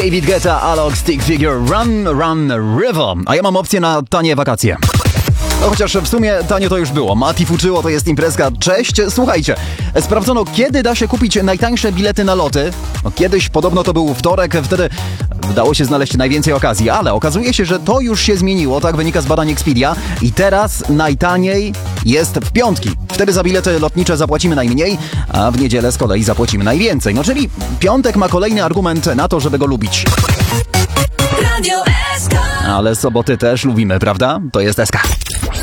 David Guetta, Alok, Stick Figure, Run, Run, River. A ja mam opcję na tanie wakacje. No chociaż w sumie tanio to już było. Mati Fuczyło, to jest imprezka. Cześć, słuchajcie. Sprawdzono, kiedy da się kupić najtańsze bilety na loty. No, kiedyś podobno to był wtorek, wtedy dało się znaleźć najwięcej okazji, ale okazuje się, że to już się zmieniło, tak wynika z badań Expedia. I teraz najtaniej jest w piątki. Wtedy za bilety lotnicze zapłacimy najmniej, a w niedzielę z kolei zapłacimy najwięcej. No czyli piątek ma kolejny argument na to, żeby go lubić. Radio SK. Ale soboty też lubimy, prawda? To jest SK.